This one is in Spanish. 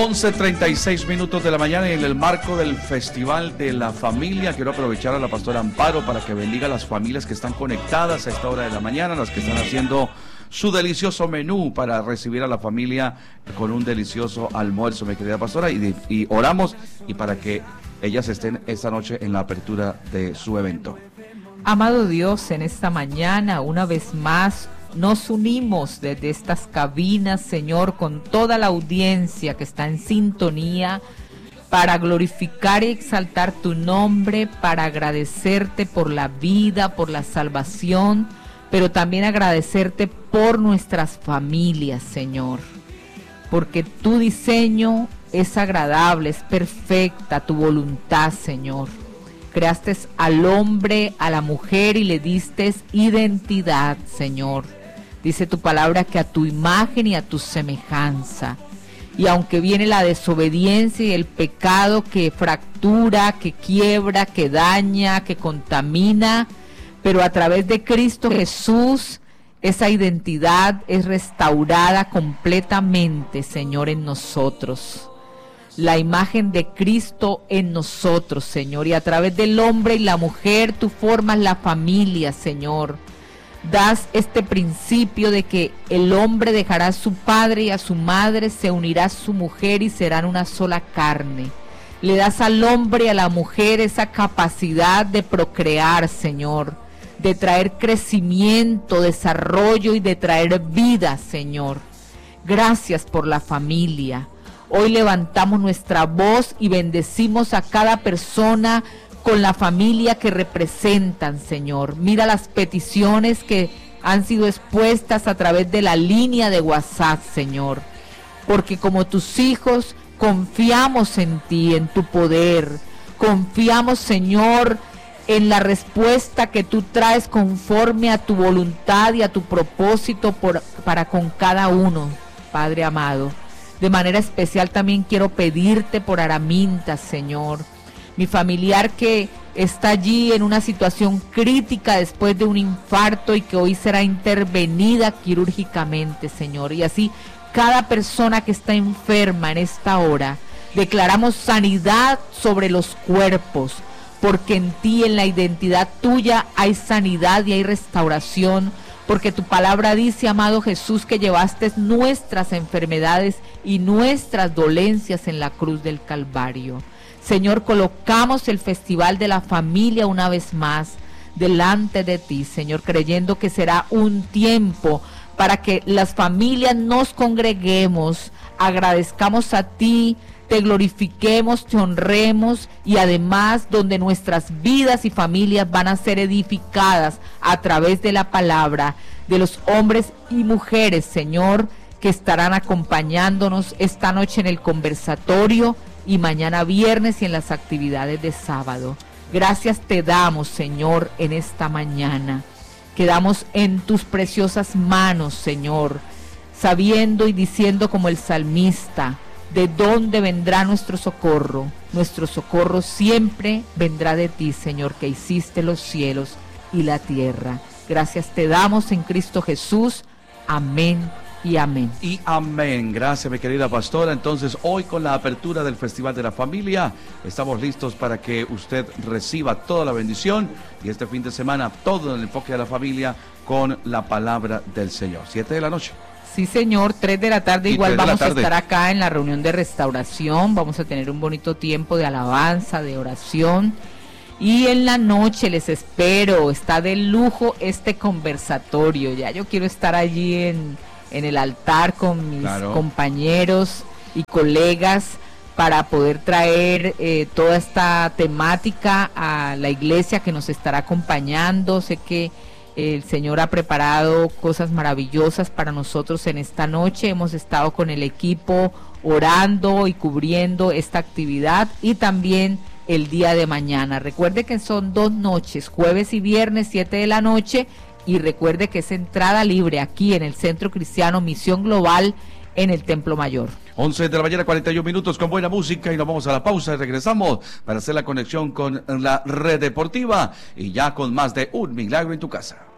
11:36 de la mañana, y en el marco del Festival de la Familia quiero aprovechar a la pastora Amparo para que bendiga a las familias que están conectadas a esta hora de la mañana, las que están haciendo su delicioso menú para recibir a la familia con un delicioso almuerzo, mi querida pastora, y oramos y para que ellas estén esta noche en la apertura de su evento. Amado Dios, en esta mañana una vez más nos unimos desde estas cabinas, Señor, con toda la audiencia que está en sintonía para glorificar y exaltar tu nombre, para agradecerte por la vida, por la salvación, pero también agradecerte por nuestras familias, Señor, porque tu diseño es agradable, es perfecta, tu voluntad, Señor. Creaste al hombre, a la mujer y le diste identidad, Señor. Dice tu palabra que a tu imagen y a tu semejanza. Y aunque viene la desobediencia y el pecado que fractura, que quiebra, que daña, que contamina, pero a través de Cristo Jesús, esa identidad es restaurada completamente, Señor, en nosotros. La imagen de Cristo en nosotros, Señor, y a través del hombre y la mujer tú formas la familia, Señor. Das este principio de que el hombre dejará a su padre y a su madre, se unirá a su mujer y serán una sola carne. Le das al hombre y a la mujer esa capacidad de procrear, Señor, de traer crecimiento, desarrollo y de traer vida, Señor. Gracias por la familia. Hoy levantamos nuestra voz y bendecimos a cada persona con la familia que representan, Señor. Mira las peticiones que han sido expuestas a través de la línea de WhatsApp, Señor. Porque como tus hijos confiamos en ti, en tu poder. Confiamos, Señor, en la respuesta que tú traes conforme a tu voluntad y a tu propósito para con cada uno, Padre amado. De manera especial también quiero pedirte por Araminta, Señor. Mi familiar que está allí en una situación crítica después de un infarto y que hoy será intervenida quirúrgicamente, Señor. Y así cada persona que está enferma en esta hora, declaramos sanidad sobre los cuerpos, porque en ti, en la identidad tuya, hay sanidad y hay restauración, porque tu palabra dice, amado Jesús, que llevaste nuestras enfermedades y nuestras dolencias en la cruz del Calvario. Señor, colocamos el Festival de la Familia una vez más delante de ti, Señor, creyendo que será un tiempo para que las familias nos congreguemos, agradezcamos a ti, te glorifiquemos, te honremos y además donde nuestras vidas y familias van a ser edificadas a través de la palabra de los hombres y mujeres, Señor, que estarán acompañándonos esta noche en el conversatorio y mañana viernes y en las actividades de sábado. Gracias te damos, Señor, en esta mañana. Quedamos en tus preciosas manos, Señor, sabiendo y diciendo como el salmista, ¿de dónde vendrá nuestro socorro? Nuestro socorro siempre vendrá de ti, Señor, que hiciste los cielos y la tierra. Gracias te damos en Cristo Jesús. Amén. Y amén. Y amén. Gracias, mi querida pastora. Entonces, hoy con la apertura del Festival de la Familia, estamos listos para que usted reciba toda la bendición y este fin de semana todo el enfoque de la familia con la palabra del Señor. 7 de la noche. Sí, señor, 3 de la tarde. Igual vamos a estar acá en la reunión de restauración. Vamos a tener un bonito tiempo de alabanza, de oración. Y en la noche les espero. Está de lujo este conversatorio. Ya yo quiero estar allí en el altar con mis compañeros y colegas para poder traer toda esta temática a la iglesia que nos estará acompañando. Sé que el Señor ha preparado cosas maravillosas para nosotros en esta noche. Hemos estado con el equipo orando y cubriendo esta actividad y también el día de mañana. Recuerde que son 2 noches, jueves y viernes, 7 de la noche. Y recuerde que es entrada libre aquí en el Centro Cristiano Misión Global en el Templo Mayor. 11 de la mañana, 41 minutos con buena música y nos vamos a la pausa y regresamos para hacer la conexión con la red deportiva y ya con más de Un Milagro en tu Casa.